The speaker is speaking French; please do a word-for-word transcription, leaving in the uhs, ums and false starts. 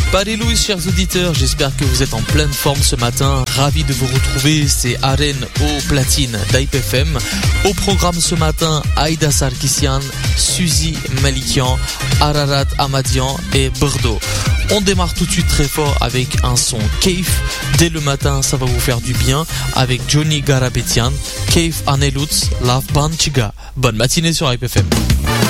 Paris Louis, chers auditeurs, j'espère que vous êtes en pleine forme ce matin. Ravi de vous retrouver, c'est Arène au platine d'Hype F M. Au programme ce matin, Aïda Sarkissian, Suzy Malikian, Ararat Amadian et Bordeaux. On démarre tout de suite très fort avec un son Keif. Dès le matin, ça va vous faire du bien avec Johnny Garabetian, Keif Anelutz, Love Banchiga. Bonne matinée sur Hype F M.